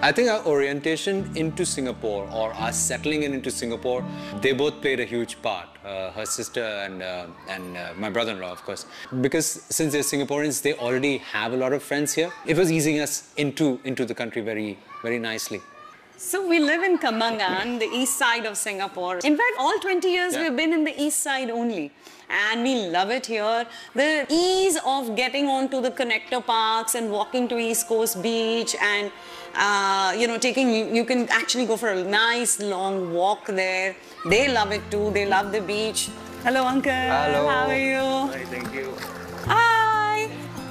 I think our orientation into Singapore, or us settling into Singapore, they both played a huge part. Her sister and my brother-in-law, of course. Because since they're Singaporeans, they already have a lot of friends here. It was easing us into the country very, very nicely. So we live in Kembangan, the east side of Singapore. In fact, all 20 years we've been in the east side only. And we love it here. The ease of getting onto the connector parks and walking to East Coast Beach and, you know, you can actually go for a nice long walk there. They love it too. They love the beach. Hello, Uncle. Hello. How are you? Hi, thank you. Hi.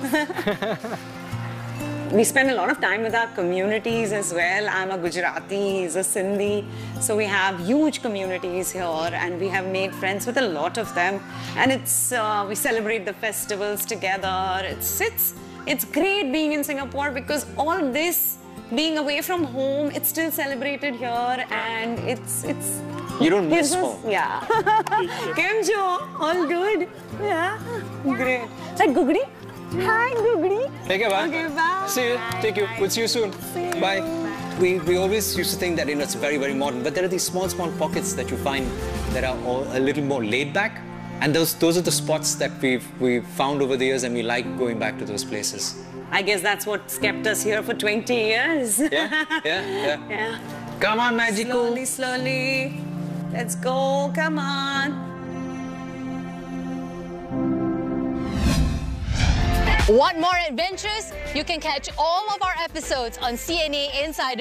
We spend a lot of time with our communities as well. I'm a Gujarati, he's a Sindhi. So we have huge communities here and we have made friends with a lot of them. And we celebrate the festivals together. It's great being in Singapore because all this, being away from home, it's still celebrated here and it's You don't miss home. Yeah. Kem jo? All good? Yeah. Great. Hi, Gugri. Hi, Gugri. Take care, bye. Okay, bye. See you. Take you. We'll see you soon. Bye. We always used to think that, you know, it's very, very modern, but there are these small pockets that you find that are all a little more laid back. And those are the spots that we've found over the years, and we like going back to those places. I guess that's what's kept us here for 20 years. Yeah. Come on, Magico. Slowly. Let's go. Come on. Want more adventures? You can catch all of our episodes on CNA Insider.